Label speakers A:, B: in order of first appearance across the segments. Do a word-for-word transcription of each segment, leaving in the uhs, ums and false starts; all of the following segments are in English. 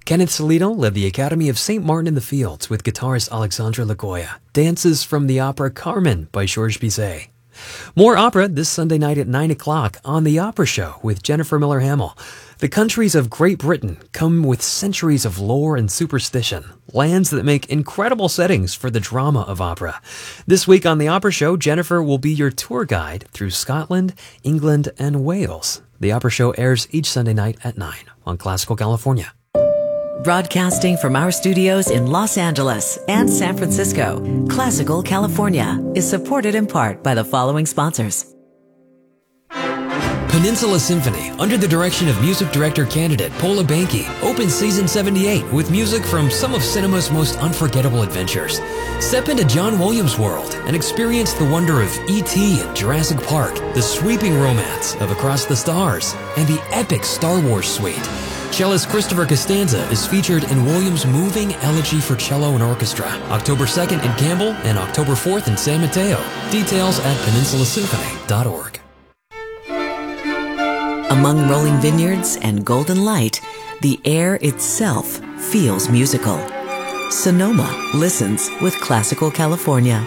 A: Kenneth Salino led the Academy of Saint Martin in the Fields with guitarist Alexandre Lagoya. Dances from the opera Carmen by Georges Bizet. More opera this Sunday night at nine o'clock on The Opera Show with Jennifer Miller Hamill. The countries of Great Britain come with centuries of lore and superstition, lands that make incredible settings for the drama of opera. This week on The Opera Show, Jennifer will be your tour guide through Scotland, England, and Wales. The Opera Show airs each Sunday night at nine on Classical California.
B: Broadcasting from our studios in Los Angeles and San Francisco, Classical California is supported in part by the following sponsors.
A: Peninsula Symphony, under the direction of music director candidate Paula Banky, opens season seventy-eight with music from some of cinema's most unforgettable adventures. Step into John Williams' world and experience the wonder of E T and Jurassic Park, the sweeping romance of Across the Stars, and the epic Star Wars suite. Cellist Christopher Costanza is featured in Williams' moving Elegy for Cello and Orchestra, October second in Campbell and October fourth in San Mateo. Details at peninsula symphony dot org.
B: Among rolling vineyards and golden light, the air itself feels musical. Sonoma listens with Classical California.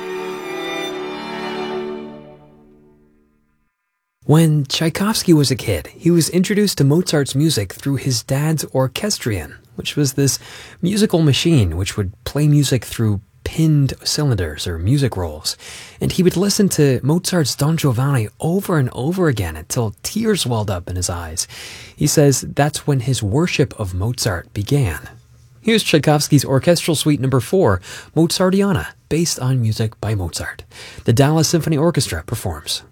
A: When Tchaikovsky was a kid, he was introduced to Mozart's music through his dad's orchestrion, which was this musical machine which would play music through pinned cylinders or music rolls. And he would listen to Mozart's Don Giovanni over and over again until tears welled up in his eyes. He says that's when his worship of Mozart began. Here's Tchaikovsky's Orchestral Suite number four, Mozartiana, based on music by Mozart. The Dallas Symphony Orchestra performs.